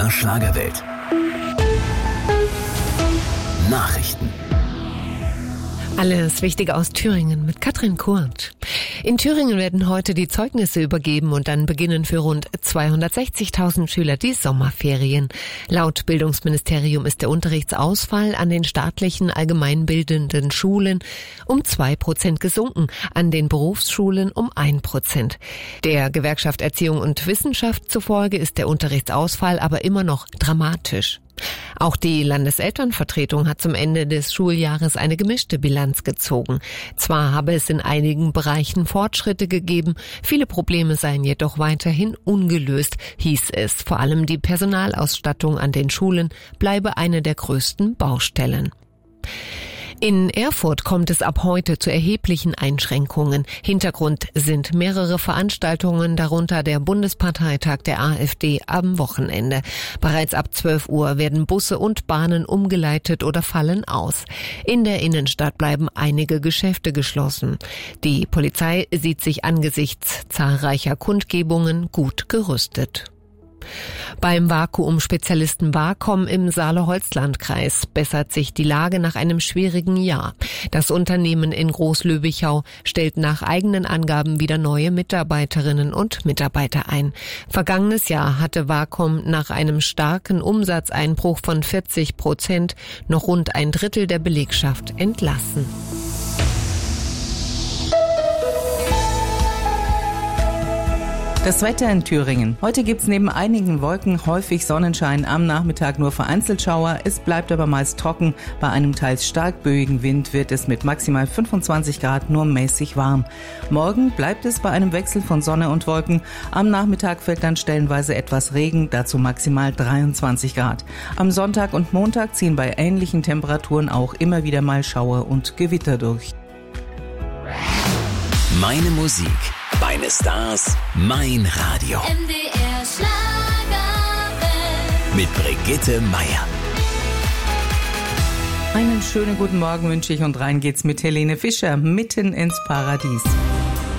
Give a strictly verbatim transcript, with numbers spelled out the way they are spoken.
R Schlagerwelt. Nachrichten. Alles Wichtige aus Thüringen mit Katrin Kurt. In Thüringen werden heute die Zeugnisse übergeben und dann beginnen für rund zweihundertsechzigtausend Schüler die Sommerferien. Laut Bildungsministerium ist der Unterrichtsausfall an den staatlichen allgemeinbildenden Schulen um zwei Prozent gesunken, an den Berufsschulen um ein Prozent. Der Gewerkschaft Erziehung und Wissenschaft zufolge ist der Unterrichtsausfall aber immer noch dramatisch. Auch die Landeselternvertretung hat zum Ende des Schuljahres eine gemischte Bilanz gezogen. Zwar habe es in einigen Bereichen Fortschritte gegeben, viele Probleme seien jedoch weiterhin ungelöst, hieß es. Vor allem die Personalausstattung an den Schulen bleibe eine der größten Baustellen. In Erfurt kommt es ab heute zu erheblichen Einschränkungen. Hintergrund sind mehrere Veranstaltungen, darunter der Bundesparteitag der AfD am Wochenende. Bereits ab zwölf Uhr werden Busse und Bahnen umgeleitet oder fallen aus. In der Innenstadt bleiben einige Geschäfte geschlossen. Die Polizei sieht sich angesichts zahlreicher Kundgebungen gut gerüstet. Beim Vakuum-Spezialisten Vacom im Saale-Holzland-Kreis bessert sich die Lage nach einem schwierigen Jahr. Das Unternehmen in Großlöbichau stellt nach eigenen Angaben wieder neue Mitarbeiterinnen und Mitarbeiter ein. Vergangenes Jahr hatte Vacom nach einem starken Umsatzeinbruch von vierzig Prozent noch rund ein Drittel der Belegschaft entlassen. Das Wetter in Thüringen. Heute gibt's neben einigen Wolken häufig Sonnenschein, am Nachmittag nur vereinzelt Schauer. Es bleibt aber meist trocken. Bei einem teils stark böigen Wind wird es mit maximal fünfundzwanzig Grad nur mäßig warm. Morgen bleibt es bei einem Wechsel von Sonne und Wolken. Am Nachmittag fällt dann stellenweise etwas Regen, dazu maximal dreiundzwanzig Grad. Am Sonntag und Montag ziehen bei ähnlichen Temperaturen auch immer wieder mal Schauer und Gewitter durch. Meine Musik, meine Stars, mein Radio. M D R Schlagerwelt. Mit Brigitte Meier. Einen schönen guten Morgen wünsche ich und rein geht's mit Helene Fischer mitten ins Paradies.